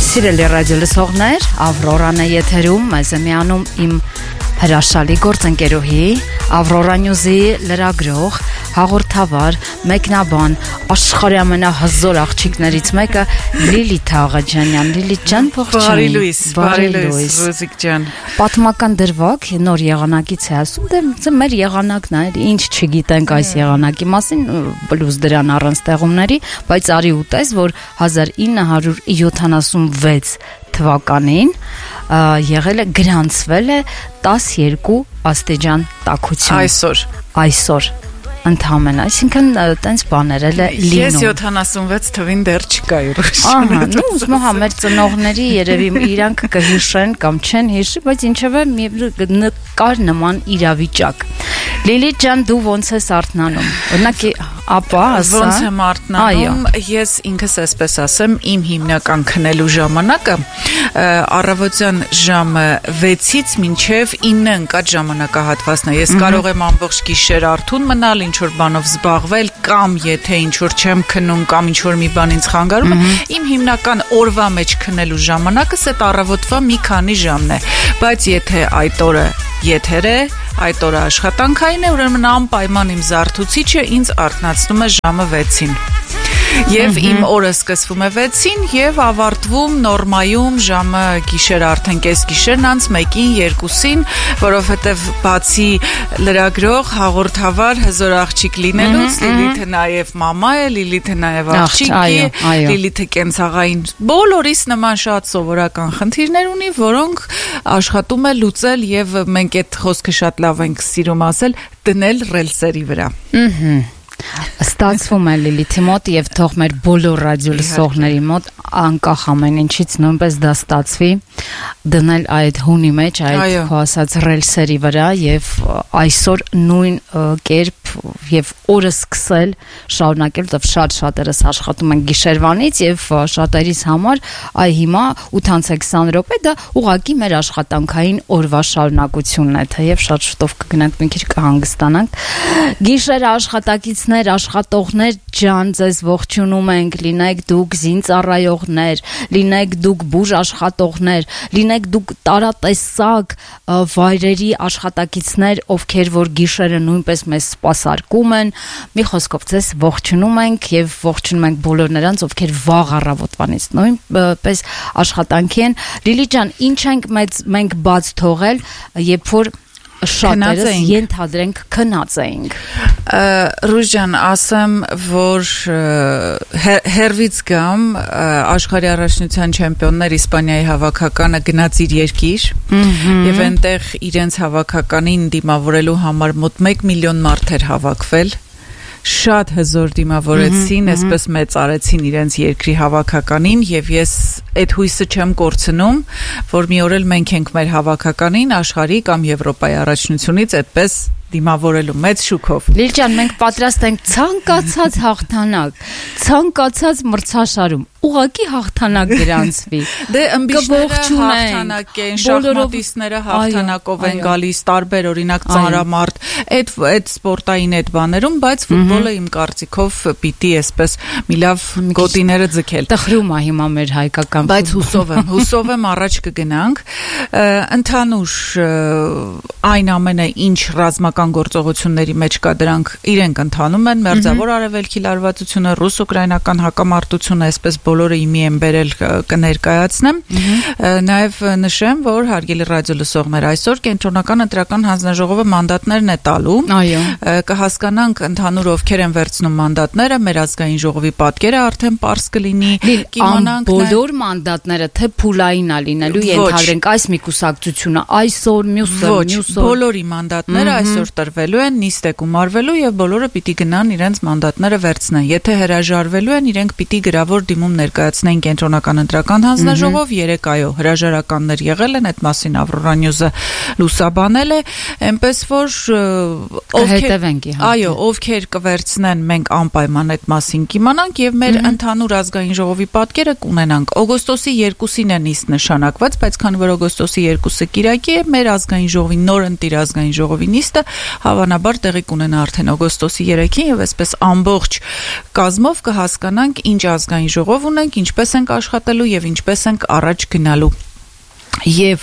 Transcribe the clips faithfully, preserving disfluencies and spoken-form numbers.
Սիրելի ռադիո լսողներ, Ավրորան է եթերում, մեզ է միանում իմ հրաշալի գործընկերուհի, Ավրորա Նյուզի լրագրող, հաղորդավար, մեկնաբան, աշխարհի ամենահզոր աղջիկներից մեկը Լիլիթ Աղաջանյան։ Լիլիթ ջան, ողջույն։ Բարի լույս, բարի լույս, Ռոզիկ ջան։ Պատմական դրվագ նոր եղանակից է ասում, դե մեր եղանակն է, ինչ չգիտենք այս եղանակի մասին, պլյուս դրան առանց տեղումների, բայց արի ուտես, որ հազար ինը հարյուր յոթանասունվեց թվականին եղել է գրանցվել է տասներկու աստիճան տաքություն։ Այսօր Այսօր ընդհանրապես, այսինքն տենց բաներ էլ է լինում։ Ես յոթանասունվեց թվին դեռ չկա ուրիշ։ Ահա, նո, ուսմա մեր ծնողների երևի իրանք կհիշեն կամ չեն հիշի, բայց ինչևէ նկար նման իրավիճակ։ Լիլիթ ջան, դու ոնց ես արթնանում։ Օրինակ, ապա ասա։ Ոնց եմ արթնանում, ես ինքս այսպես ասեմ, իմ հիմնական քնելու ժամանակը առավոտյան ժամը վեցից մինչև ինը ընկած ժամանակահատվածն է։ Ես կարող եմ ամբողջ գիշեր արթուն մնալ, ինչ որ բանով զբաղվել, կամ եթե ինչ որ չեմ քնում կամ ինչ որ մի բան ինձ խանգարում է, իմ հիմնական օրվա մեջ քնելու ժամանակս այդ առավոտվա մի քանի ժամն է։ Բայց եթե այդ օրը եթեր է, այդ օրը աշխատանքային է, ուրեմն անպայման իմ զարթուցիչը ինձ արթնացնում է ժամը վեցին։ Եվ իմ օրը սկսվում է վեցին եւ ավարտվում նորմայում ժամը գիշեր արդեն կես գիշերն անց մեկին, երկուսին, որովհետեւ բացի լրագրող, հաղորդավար, հզոր աղջիկ լինելուց, Լիլիթը նաեւ մամա է, Լիլիթը նաեւ աղջիկ է, Լիլիթը կենցաղային բոլորիս նման շատ սովորական խնդիրներ ունի, որոնք աշխատում է լուծել եւ մենք այդ խոսքը շատ լավ ենք սիրում ասել, դնել ռելսերի վրա։ Ահա Ստացվում է Լիլիթի մոտ եւ թող մեր բոլոր ռադիո լսողների մոտ անկախ ամեն ինչից նույնպես դա ստացվի դնել այդ հունի մեջ այդ քո ասած ռելսերի վրա եւ այսօր նույն կերպ եւ օրը սկսել շարունակել, որտեվ շատ շատերս աշխատում են գիշերվանից եւ շատերիս համար այ հիմա ութ քսան րոպե դա ուղղակի մեր աշխատանքային օրվա շարունակությունն է, թեև շատ շուտով կգնանք մի քիչ կհանգստանանք։ Գիշեր աշխատակիցներ, աշխատողներ ջան, ձեզ ողջունում ենք, լինեք դուք զինծառայողներ, լինեք դուք բուժ աշխատողներ, լինեք դուք տարատեսակ վայրերի աշխատակիցներ, ովքեր որ գիշերը նույնպես մեզ սպասարկում են, մի խոսքով ձեզ ողջունում ենք եւ ողջունում ենք բոլոր նրանց, ովքեր վաղ առավոտվանից նույնպես աշխատանքի են։ Լիլիթ ջան, ինչ ենք մենք բաց թողել, երբ որ շատերս ենթադրենք քնած էինք։ Ռուժ ջան, ասեմ, որ հերվից գամ աշխարհի առաջնության չեմպիոններ Իսպանիայի հավաքականը գնաց իր երկիր եւ այնտեղ իրենց հավաքականին դիմավորելու համար մոտ մեկ միլիոն մարդ էր հավաքվել։ Շատ հզոր դիմավորեցին, այսպես մեծ արեցին իրենց երկրի հավաքականին եւ ես այդ հույսը չեմ կորցնում, որ մի օր էլ մենք ենք մեր հավաքականին աշխարհի կամ Եվրոպայի առաջնությունից այդպես դիմավորելու մեծ շուկով։ Լիլիթ ջան, մենք պատրաստ ենք ցանկացած հաղթանակ, ցանկացած մրցաշարում ուղղակի հաղթանակ գրանցվի։ Դե ըմբիշները հաղթանակ են, շախմատիստները հաղթանակով են գալիս, տարբեր օրինակ ծանրամարտ, այդ այդ սպորտային այդ բաներում, բայց ֆուտբոլը իմ կարծիքով պիտի այսպես մի լավ գոտիները ձգել։ Տխրում է հիմա մեր հայկական։ Բայց հուսով եմ, հուսով եմ առաջ կգնանք։ Ընդհանուր այն ամենը, ինչ ռազմական գործողությունների մեջ կա, դրանք իրենք ընթանում են, Մերձավոր Արևելքի լարվածությունը, ռուս-ուկրաինական հակամարտությունը, այսպես բոլորը իմի են բերել կներկայացնեմ։ Նաև նշեմ, որ հարգելի ռադիո լսողներ, այսօր կենտրոնական ընտրական հանձնաժողովը մանդատներն է տալու։ Այո։ Կհասկանանք ընդհանուր ովքեր են վերցնում մանդատները, մեր ազգային ժողովի պատկերը արդեն պարզ կլինի։ Կիմանանք բոլոր մանդատները թե փուլային է լինելու, ենթադրենք այս մի կուսակցությունը այսօր, մյուսը, մյուսը։ Բոլորի մանդատները այսօր տրվելու են, նիստ է գումարվելու եւ բոլորը պիտի գնան իրենց մանդատները վերցնեն։ Եթե հրաժարվելու են, իրենք պիտի գրավոր դիմում ներկայացնեն կենտրոնական ընտրական հանձնաժողով, երեք այո հրաժարականներ եղել են, այդ մասին Ավրորա Նյուզը լուսաբանել է, այնպես որ ովքեր այո, ովքեր կվերցնեն, մենք անպայման այդ մասին կիմանանք եւ մեր ընդհանուր ազգային ժողովի պատկերը կունենանք։ Օգոստոսի երկուսին է նիստ նշանակված, բայց քանի որ օգոստոսի երկուսը կիրակի է, մեր ազգային ժողովի նոր ընտիր ազգային ժողովի նիստը հավանաբար տեղի կունենա արդեն օգոստոսի երեքին եւ այսպես ամբողջ կազմով կհասկանանք ինչ ազգային ժողով ունենք, ինչպես ենք աշխատելու եւ ինչպես ենք առաջ գնալու։ Եվ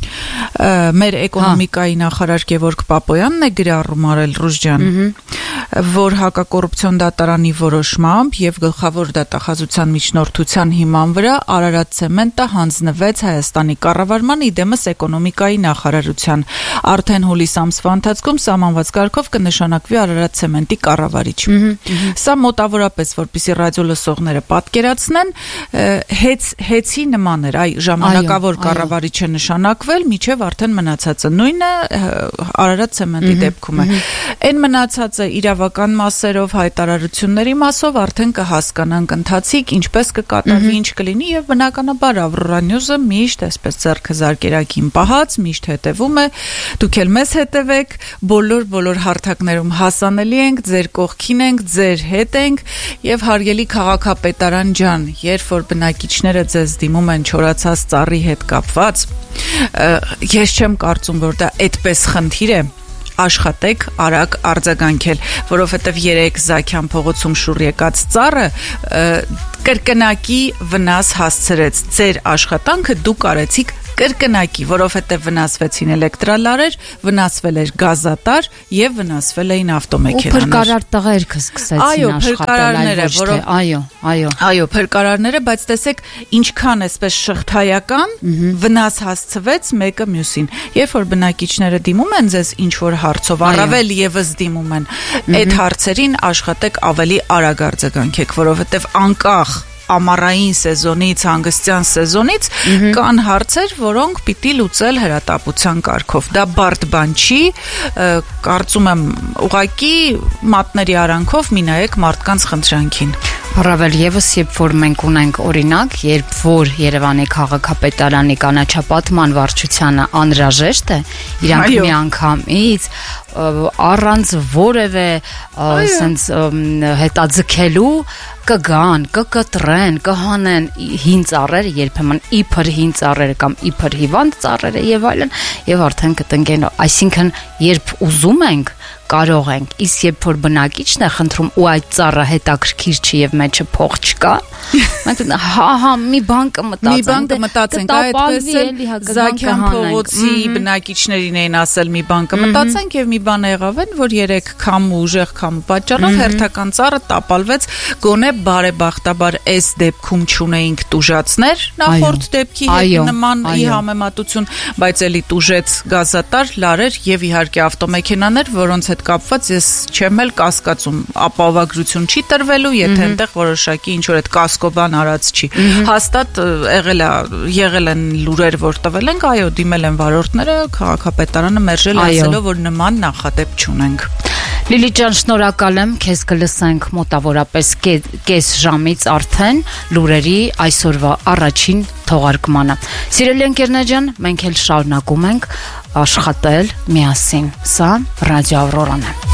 մեր էկոնոմիկայի նախարար Գևորգ Պապոյանն է գրառում արել Ռուժջան, որ հակակոռուպցիոն դատարանի որոշմամբ եւ գլխավոր դատախազության միջնորդության հիման վրա Արարատ ցեմենտը հանձնվեց Հայաստանի կառավարման իդեմս էկոնոմիկայի նախարարության։ Արդեն հուլիս ամսվա ընթացքում սահմանված կարգով կնշանակվի Արարատ ցեմենտի կառավարիչ։ Սա մոտավորապես, որպեսզի ռադիո լսողները պատկերացնեն, հեծ հեծի նման էր, այ ժամանակավոր կառավարիչը նշանակվել, միջև արդեն մնացածը նույնը Արարատ ցեմենտի դեպքում է։ Այն մնացածը իրավական մասերով, հայտարարությունների մասով արդեն կհասկանանք ընթացիկ, ինչպես կկատարվի, ինչ կլինի եւ բնականաբար Ավրորա Նյուզը միշտ այսպես ձեռքը զարկերակին պահած, միշտ հետևում է, դուք էլ մեզ հետևեք, բոլոր բոլոր հարթակներում հասանելի ենք, ձեր կողքին ենք, ձեր հետ ենք եւ հարգելի քաղաքապետարան ջան, երբ որ բնակիչները ձեզ դիմում են չորացած ծառի հետ կապված, ես չեմ կարծում, որ դա այդպես խնդիր է, աշխատեք արագ արձագանքել, որովհետև երեք Զաքյան փողոցում շուռ եկած ծառը կրկնակի վնաս հասցրեց, ձեր աշխատանքը դուք արեցիք կրկնակի, որովհետև վնասվեցին էլեկտրալարեր, վնասվել էր գազատար եւ վնասվել էին ավտոմեքենաներ։ Ու փրկարար տղերքը սկսեցին աշխատել, այլ ոչ թե, այո, այո։ Այո, փրկարարները, բայց տեսեք, ինչքան էսպես շղթայական վնաս հասցվեց մեկը մյուսին։ Երբ որ բնակիչները դիմում են ձեզ ինչ որ հարցով, առավել եւս դիմում են, այդ հարցերին աշխատեք ավելի արագ արձագանքեք, որովհետև անկախ ամառային սեզոնից, հանգստյան սեզոնից կան հարցեր, որոնք պիտի լուծել հրատապության կարգով։ Դա բարդ բան չի, կարծում եմ ուղղակի մատների արանքով մի նայեք մարդկանց խնդրանքին։ Առավել եւս, երբ որ մենք ունենք օրինակ, երբ որ Երևանի քաղաքապետարանի կանաչապատման վարչությանը անհրաժեշտ է, իրանք միանգամից առանց որևէ sense հետաձգելու կգան, կկտրեն, կհանեն հին ծառերը, երբեմն իբր հին ծառերը կամ իբր հիվանդ ծառերը եւ այլն, եւ արդեն կտնկեն, այսինքն երբ ուզում ենք կարող ենք, իսկ երբ որ բնակիչն է խնդրում ու այդ ծառը հետաքրքիր չի եւ մեջը փող չկա, մենք հա հա մի բան կմտածենք, մի բան կմտածենք, այդպես էլ Զաքյան փողոցի բնակիչներին էին ասել մի բան կմտածենք եւ մի բան եղավ են, որ երեք քամ ու ուժեղ քամ պատճառով հերթական ծառը տապալվեց, գոնե բարեբախտաբար այս դեպքում չունեինք տուժածներ, նախորդ դեպքի հետ նման ի համեմատություն, բայց էլի տուժեց գազատար, լարեր եւ իհարկե ավտոմեքենաներ, որոնց հետ կապված ես չեմ էլ կասկածում, ապահովագրություն չի տրվելու, եթե այնտեղ որոշակի ինչ որ այդ կասկոբան արած չի։ Հաստատ եղել է, եղել են լուրեր, որ տվել ենք, այո, դիմել են վարորդները, քաղաքապետարանը մերժել ասելով, որ նման նախադեպ չունենք։ Լիլիթ ջան, շնորհակալ եմ, քեզ կլսենք մոտավորապես կես ժամից արդեն լուրերի այսօրվա առաջին թողարկմանը։ Սիրելի ընկերներ ջան, մենք էլ շարունակում ենք աշխատել միասին։ Սա Ռադիո Ավրորան է։